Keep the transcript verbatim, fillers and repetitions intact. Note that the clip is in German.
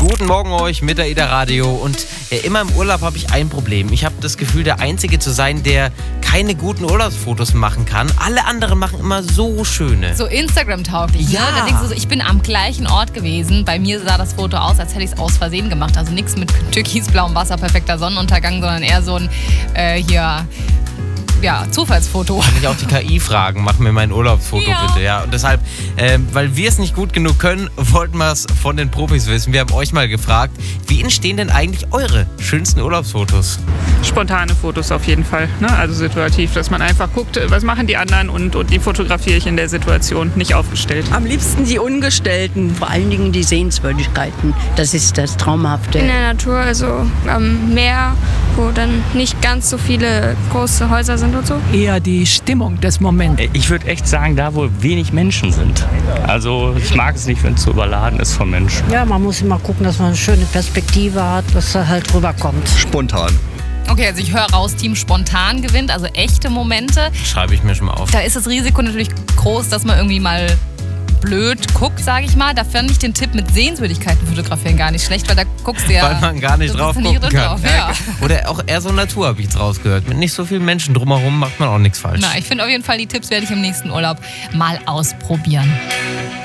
Guten Morgen euch mit der Ida Radio. Und äh, immer im Urlaub habe ich ein Problem. Ich habe das Gefühl, der Einzige zu sein, der keine guten Urlaubsfotos machen kann. Alle anderen machen immer so schöne. So Instagram-tauglich. Ja. Ne? Da denkst du so, ich bin am gleichen Ort gewesen. Bei mir sah das Foto aus, als hätte ich es aus Versehen gemacht. Also nichts mit türkisblauem Wasser, perfekter Sonnenuntergang, sondern eher so ein äh, hier... Ja, Zufallsfoto. Kann ich auch die K I fragen, mach mir mein Urlaubsfoto Ja. bitte. Ja, und deshalb, ähm, weil wir es nicht gut genug können, wollten wir es von den Profis wissen. Wir haben euch mal gefragt, wie entstehen denn eigentlich eure schönsten Urlaubsfotos? Spontane Fotos auf jeden Fall, ne? Also situativ, dass man einfach guckt, was machen die anderen und, und die fotografiere ich in der Situation, nicht aufgestellt. Am liebsten die Ungestellten, vor allen Dingen die Sehenswürdigkeiten. Das ist das Traumhafte. In der Natur, also am Meer, wo dann nicht ganz so viele große Häuser sind und so. Eher die Stimmung des Moments. Ich würde echt sagen, da wo wenig Menschen sind. Also ich mag es nicht, wenn es so überladen ist von Menschen. Ja, man muss immer gucken, dass man eine schöne Perspektive hat, dass da halt rüberkommt. Spontan. Okay, also ich höre raus, Team Spontan gewinnt, also echte Momente. Schreibe ich mir schon mal auf. Da ist das Risiko natürlich groß, dass man irgendwie mal blöd guckt, sage ich mal. Da fand ich den Tipp mit Sehenswürdigkeiten fotografieren gar nicht schlecht, weil da guckst du ja... Weil man gar nicht du drauf bist gucken da nie drin kann. drauf, ja. Oder auch eher so Natur, habe ich jetzt rausgehört. Mit nicht so vielen Menschen drumherum macht man auch nichts falsch. Na, ich finde auf jeden Fall, die Tipps werde ich im nächsten Urlaub mal ausprobieren.